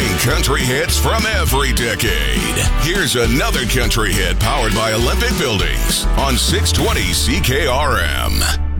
Playing country hits from every decade. Here's another country hit powered by Olympic Buildings on 620 CKRM.